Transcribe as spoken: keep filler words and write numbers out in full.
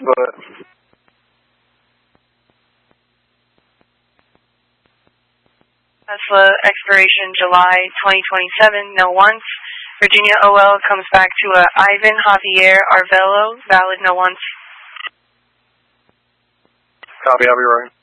go ahead. Tesla, expiration July twenty twenty-seven, no once. Virginia O L comes back to a Ivan Javier Arvelo, valid no once. Copy, I'll be right.